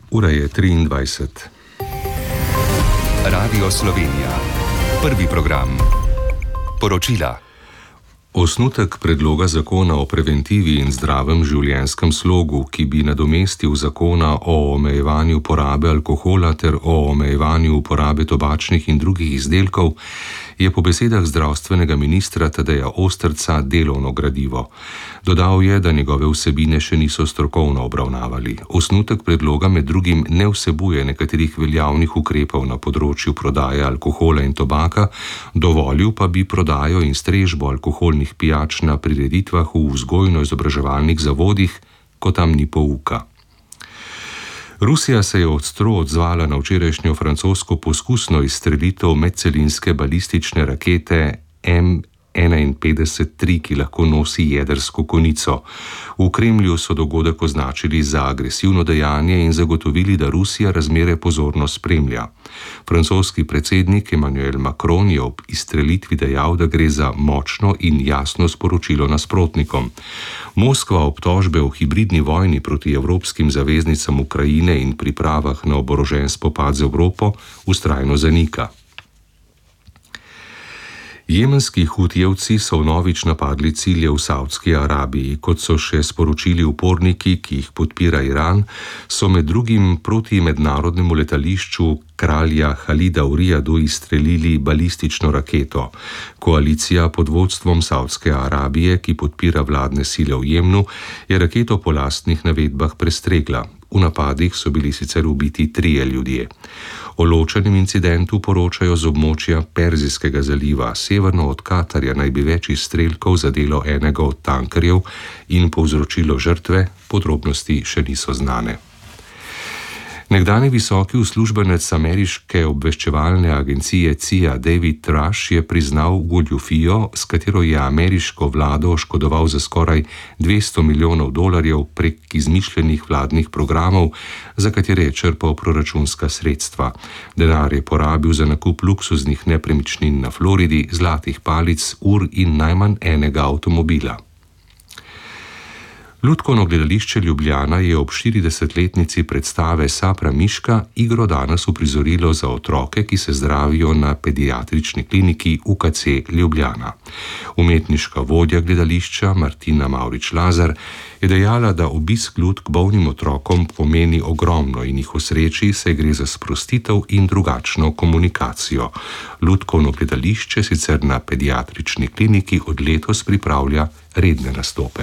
Ura je 23. Radio Slovenija. Prvi program. Poročila. Osnutek predloga zakona o preventivi in zdravem življenjskem slogu, ki bi nadomestil zakona o omejevanju porabe alkohola ter o omejevanju uporabe tobačnih in drugih izdelkov, je po besedah zdravstvenega ministra Tadeja Osterca delovno gradivo. Dodal je, da njegove vsebine še niso strokovno obravnavali. Osnutek predloga med drugim ne vsebuje nekaterih veljavnih ukrepov na področju prodaje alkohola in tobaka, dovolil pa bi prodajo in strežbo alkoholnih pijač na prireditvah v vzgojno-izobraževalnih zavodih, ko tam ni pouka. Rusija se je ostro odzvala na včerajšnjo francosko poskusno izstrelitev medcelinske balistične rakete M51-3, ki lahko nosi jedrsko konico. V Kremlju so dogodek označili za agresivno dejanje in zagotovili, da Rusija razmere pozorno spremlja. Francoski predsednik Emmanuel Macron je ob izstrelitvi dejal, da gre za močno in jasno sporočilo nasprotnikom. Moskva obtožbe o hibridni vojni proti evropskim zaveznicam Ukrajine in pripravah na oborožen spopad z Evropo vztrajno zanika. Jemenski hutijevci so vnovič napadli cilje v Savdski Arabiji. Kot so še sporočili uporniki, ki jih podpira Iran, so med drugim proti mednarodnemu letališču kralja Halida v Rijadu izstrelili balistično raketo. Koalicija pod vodstvom Savdske Arabije, ki podpira vladne sile v Jemnu, je raketo po lastnih navedbah prestregla. V napadih so bili sicer ubiti 3 ljudje. O ločenem incidentu poročajo z območja Perzijskega zaliva. Severno od Katarja naj bi več izstrelkov zadelo enega od tankerjev in povzročilo žrtve, podrobnosti še niso znane. Nekdanji visoki uslužbenec ameriške obveščevalne agencije CIA David Trush je priznal goljufijo, s katero je ameriško vlado oškodoval za skoraj $200 milijonov prek izmišljenih vladnih programov, za katere je črpal proračunska sredstva. Denar je porabil za nakup luksuznih nepremičnin na Floridi, zlatih palic, ur in najmanj enega avtomobila. Lutkovno gledališče Ljubljana je ob 40-letnici predstave Sapra Miška igro danes uprizorilo za otroke, ki se zdravijo na pediatrični kliniki UKC Ljubljana. Umetniška vodja gledališča Martina Mavrič-Lazar je dejala, da obisk lutk bolnim otrokom pomeni ogromno in jih osreči, saj gre za sprostitev in drugačno komunikacijo. Lutkovno gledališče sicer na pediatrični kliniki od letos pripravlja redne nastope.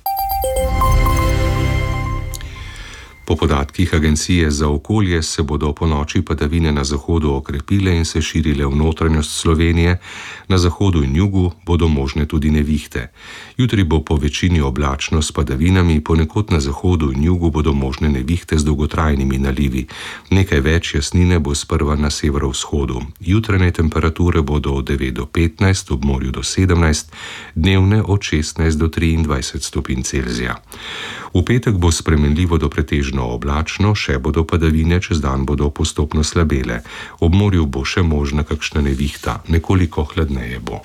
Po podatkih Agencije za okolje se bodo ponoči padavine na zahodu okrepile in se širile v notranjost Slovenije, na zahodu in jugu bodo možne tudi nevihte. Jutri bo po večini oblačno s padavinami, ponekod na zahodu in jugu bodo možne nevihte z dolgotrajnimi nalivi. Nekaj več jasnine bo sprva na severovzhodu. Jutranje temperature bodo od 9 do 15, ob morju do 17, dnevne od 16 do 23 stopinj Celzija. V petek bo spremenljivo do pretežno oblačno, še bodo padavine, čez dan bodo postopno slabele. Ob morju bo še možna kakšna nevihta, nekoliko hladneje bo.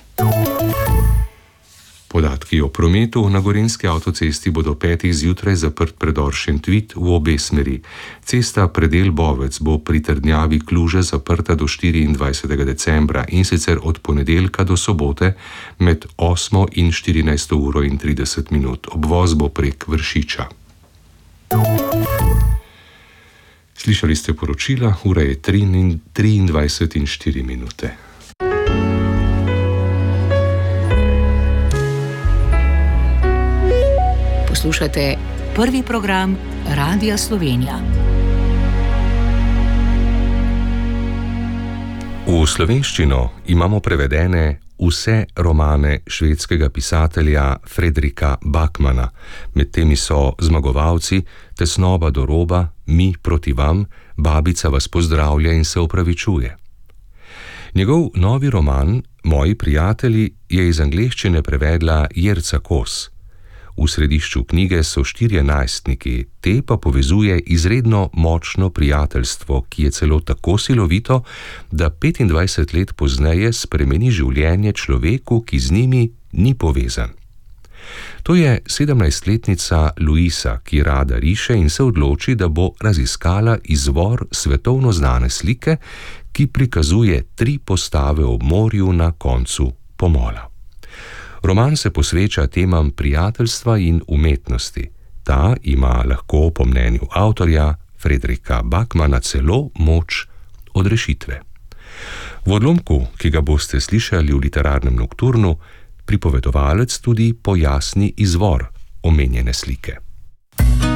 Podatki o prometu. Na Gorenjski avtocesti bo do 5 zjutraj zaprt predor Šentvid v obe smeri. Cesta Predel Bovec bo pri trdnjavi Kluže zaprta do 24. decembra in sicer od ponedeljka do sobote med 8 in 14 uro in 30 minut. Obvoz bo prek Vršiča. Slišali ste poročila, ura je 23 in 4 minute. Poslušate prvi program Radia Slovenija. V slovenščino imamo prevedene vse romane švedskega pisatelja Fredrika Backmana. Med temi so Zmagovalci, Tesnoba do roba, Mi proti vam, Babica vas pozdravlja in se opravičuje. Njegov novi roman Moji prijatelji je iz angleščine prevedla Jerca Kos. V središču knjige so 4 najstniki, te pa povezuje izredno močno prijateljstvo, ki je celo tako silovito, da 25 let pozneje spremeni življenje človeku, ki z njimi ni povezan. To je 17-letnica Luisa, ki rada riše in se odloči, da bo raziskala izvor svetovno znane slike, ki prikazuje 3 postave ob morju na koncu pomola. Roman se posveča temam prijateljstva in umetnosti. Ta ima lahko, po mnenju avtorja Fredrika Backmana, celo moč odrešitve. V odlomku, ki ga boste slišali v literarnem nokturnu, pripovedovalec tudi pojasni izvor omenjene slike.